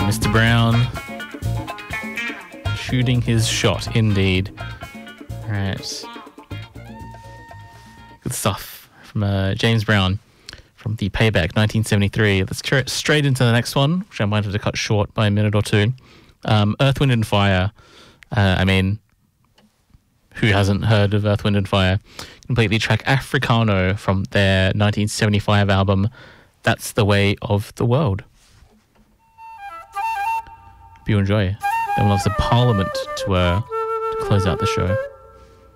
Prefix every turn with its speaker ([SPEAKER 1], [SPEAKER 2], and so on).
[SPEAKER 1] Mr. Brown shooting his shot, indeed. All right. Good stuff from James Brown from the Payback 1973. Let's carry straight into the next one, which I wanted to cut short by a minute or two. Earth, Wind and Fire. I mean, who hasn't heard of Earth, Wind and Fire? Completely track Africano from their 1975 album, That's the Way of the World. Hope you enjoy. Then we'll have some Parliament to close out the show.